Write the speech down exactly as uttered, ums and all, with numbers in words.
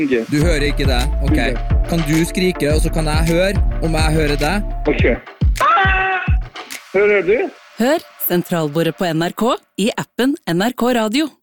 Du hører ikke det, ok. Kan du skrike, og så kan jeg høre om jeg hører deg? Ok. Hører du? Hør Sentralbordet på N R K i appen N R K Radio.